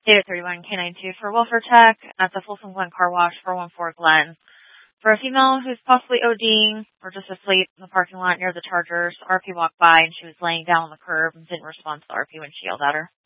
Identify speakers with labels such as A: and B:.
A: Data 31 K92 for Welfare Tech at the Folsom Glen Car Wash 414 Glen. For a female who's possibly ODing or just asleep in the parking lot near the Chargers, RP walked by and she was laying down on the curb and didn't respond to the RP when she yelled at her.